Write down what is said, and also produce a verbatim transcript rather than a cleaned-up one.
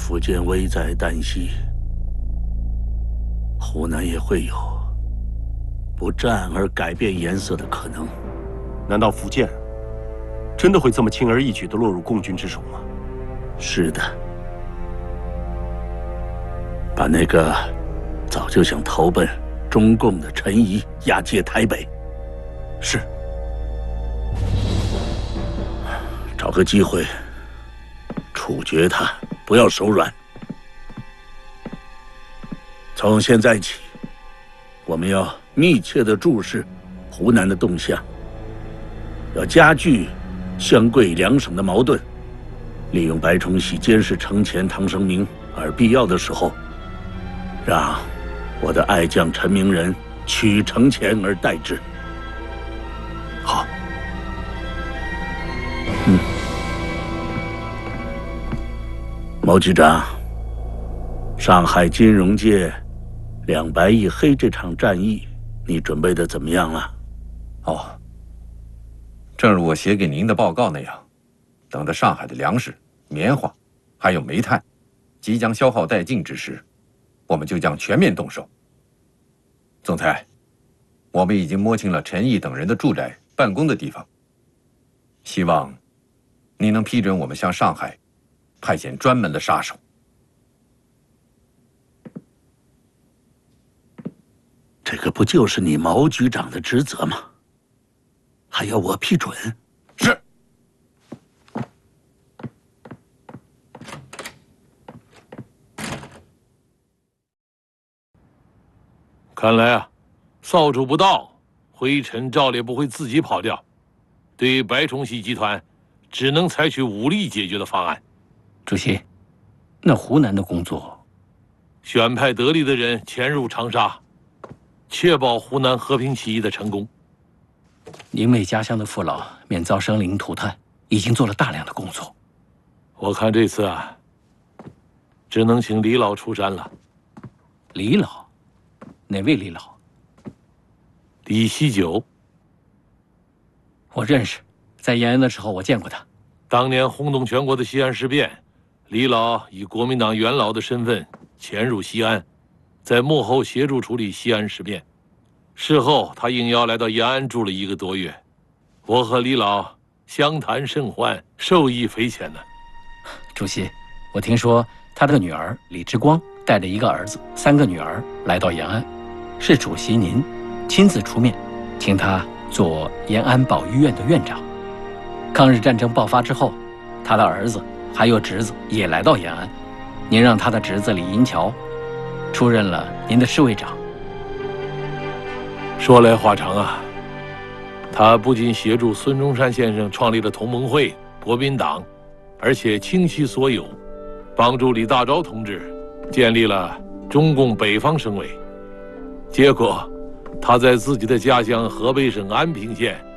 福建危在旦夕，湖南也会有不战而改变颜色的可能。 难道福建真的会这么轻而易举地落入共军之手吗？ 是的，把那个早就想投奔中共的陈仪押解台北。 是。 找个机会处决他，不要手软。从现在起，我们要密切地注视湖南的动向，要加剧湘桂两省的矛盾，利用白崇禧监视城前唐生明，而必要的时候，让我的爱将陈明仁取城前而代之。 好。 嗯。毛局长，上海金融界两白一黑这场战役，你准备的怎么样了？ 哦，正如我写给您的报告那样，等着上海的粮食、棉花，还有煤炭，即将消耗殆尽之时，我们就将全面动手。总裁，我们已经摸清了陈毅等人的住宅、办公的地方，希望您能批准我们向上海派遣专门的杀手。 这个不就是你毛局长的职责吗？还要我批准？ 是。 看来啊，扫帚不到，灰尘照例不会自己跑掉。对于白崇禧集团，只能采取武力解决的方案。 主席，那湖南的工作， 选派得力的人潜入长沙，确保湖南和平起义的成功。 您为家乡的父老免遭生灵涂炭，已经做了大量的工作。 我看这次啊，只能请李老出山了。 李老？哪位李老？ 李锡九。 我认识，在延安的时候我见过他。 当年轰动全国的西安事变，李老以国民党元老的身份潜入西安，在幕后协助处理西安事变。事后他应邀来到延安住了一个多月，我和李老相谈甚欢，受益匪浅呢。 主席，我听说他的女儿李之光带着一个儿子、三个女儿来到延安，是主席您亲自出面，请他做延安保育院的院长。抗日战争爆发之后，他的儿子还有侄子也来到延安，您让他的侄子李银桥出任了您的侍卫长。 说来话长啊，他不仅协助孙中山先生创立了同盟会、国民党，而且倾其所有，帮助李大钊同志建立了中共北方省委。结果，他在自己的家乡河北省安平县